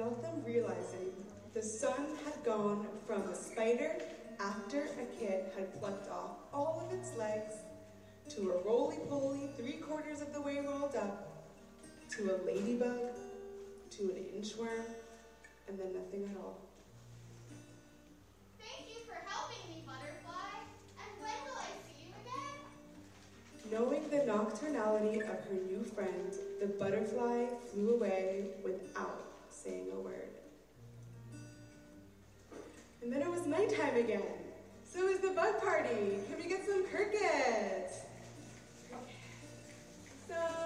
without them realizing, the sun had gone from a spider after a kid had plucked off all of its legs, to a roly-poly 3/4 of the way rolled up, to a ladybug, to an inchworm, and then nothing at all. Thank you for helping me, Butterfly. And when will I see you again? Knowing the nocturnality of her new friend, the butterfly flew away without saying a word. And then it was nighttime again. So it was the bug party. Can we get some crickets? So